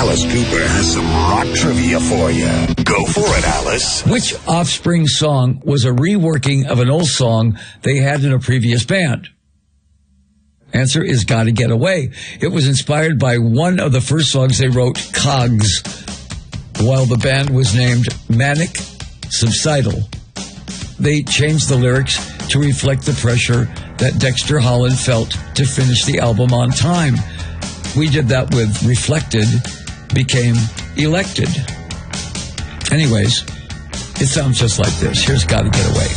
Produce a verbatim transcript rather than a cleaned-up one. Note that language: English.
Alice Cooper has some rock trivia for you. Go for it, Alice. Which Offspring song was a reworking of an old song they had in a previous band? Answer is Gotta Get Away. It was inspired by one of the first songs they wrote, Cogs, while the band was named Manic Subsidal. They changed the lyrics to reflect the pressure that Dexter Holland felt to finish the album on time. We did that with Reflected, became Elected. Anyways, it sounds just like this. Here's Gotta Get Away.